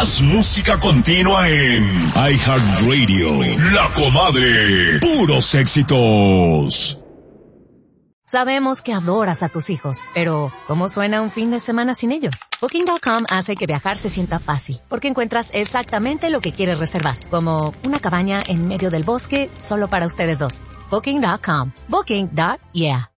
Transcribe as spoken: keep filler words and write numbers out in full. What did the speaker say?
Más música continua en iHeartRadio. La Comadre. Puros éxitos. Sabemos que adoras a tus hijos, pero ¿cómo suena un fin de semana sin ellos? Booking punto com hace que viajar se sienta fácil, porque encuentras exactamente lo que quieres reservar, como una cabaña en medio del bosque solo para ustedes dos. Booking punto com. Booking. Yeah.